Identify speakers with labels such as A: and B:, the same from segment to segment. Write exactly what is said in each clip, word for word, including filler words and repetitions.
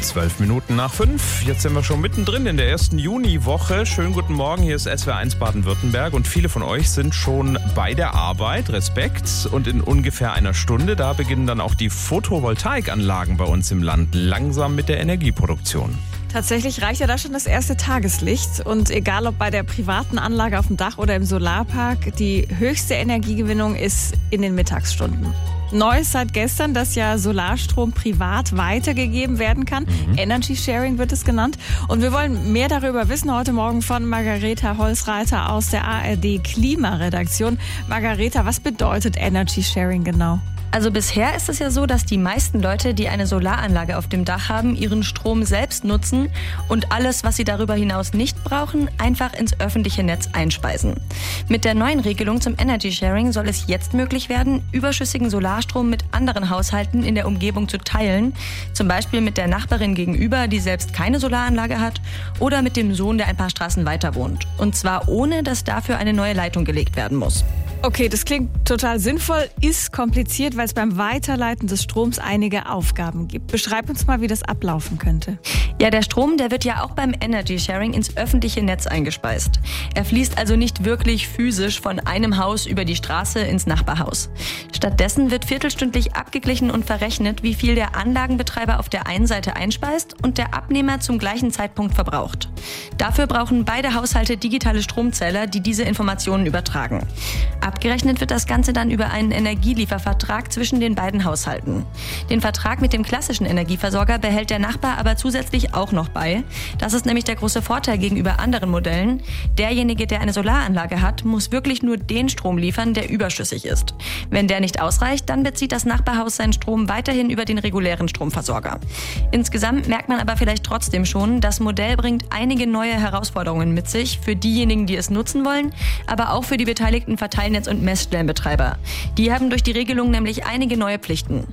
A: Zwölf Minuten nach fünf. Jetzt sind wir schon mittendrin in der ersten Juniwoche. Schönen guten Morgen, hier ist S W R eins Baden-Württemberg und viele von euch sind schon bei der Arbeit. Respekt. Und in ungefähr einer Stunde, da beginnen dann auch die Photovoltaikanlagen bei uns im Land langsam mit der Energieproduktion.
B: Tatsächlich reicht ja da schon das erste Tageslicht. Und egal ob bei der privaten Anlage auf dem Dach oder im Solarpark, die höchste Energiegewinnung ist in den Mittagsstunden. Neu ist seit gestern, dass ja Solarstrom privat weitergegeben werden kann. Mhm. Energy Sharing wird es genannt. Und wir wollen mehr darüber wissen heute Morgen von Margareta Holzreiter aus der A R D Klimaredaktion. Margareta, was bedeutet Energy Sharing genau?
C: Also bisher ist es ja so, dass die meisten Leute, die eine Solaranlage auf dem Dach haben, ihren Strom selbst nutzen und alles, was sie darüber hinaus nicht brauchen, einfach ins öffentliche Netz einspeisen. Mit der neuen Regelung zum Energy Sharing soll es jetzt möglich werden, überschüssigen Solarstrom mit anderen Haushalten in der Umgebung zu teilen. Zum Beispiel mit der Nachbarin gegenüber, die selbst keine Solaranlage hat, oder mit dem Sohn, der ein paar Straßen weiter wohnt. Und zwar ohne, dass dafür eine neue Leitung gelegt werden muss.
B: Okay, das klingt total sinnvoll, ist kompliziert, weil es beim Weiterleiten des Stroms einige Aufgaben gibt. Beschreib uns mal, wie das ablaufen könnte.
C: Ja, der Strom, der wird ja auch beim Energy Sharing ins öffentliche Netz eingespeist. Er fließt also nicht wirklich physisch von einem Haus über die Straße ins Nachbarhaus. Stattdessen wird viertelstündlich abgeglichen und verrechnet, wie viel der Anlagenbetreiber auf der einen Seite einspeist und der Abnehmer zum gleichen Zeitpunkt verbraucht. Dafür brauchen beide Haushalte digitale Stromzähler, die diese Informationen übertragen. Abgerechnet wird das Ganze dann über einen Energieliefervertrag zwischen den beiden Haushalten. Den Vertrag mit dem klassischen Energieversorger behält der Nachbar aber zusätzlich auch noch bei. Das ist nämlich der große Vorteil gegenüber anderen Modellen. Derjenige, der eine Solaranlage hat, muss wirklich nur den Strom liefern, der überschüssig ist. Wenn der nicht ausreicht, dann bezieht das Nachbarhaus seinen Strom weiterhin über den regulären Stromversorger. Insgesamt merkt man aber vielleicht trotzdem schon, das Modell bringt einige neue Herausforderungen mit sich für diejenigen, die es nutzen wollen, aber auch für die beteiligten Verteilnetz- und Messstellenbetreiber. Die haben durch die Regelung nämlich einige neue Pflichten.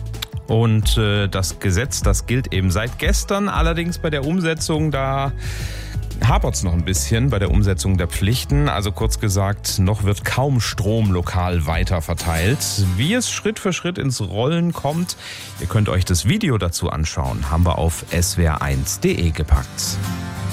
A: Und äh, das Gesetz, das gilt eben seit gestern. Allerdings bei der Umsetzung, da hapert es noch ein bisschen bei der Umsetzung der Pflichten. Also kurz gesagt, noch wird kaum Strom lokal weiter verteilt. Wie es Schritt für Schritt ins Rollen kommt, ihr könnt euch das Video dazu anschauen, haben wir auf S W R eins punkt de gepackt.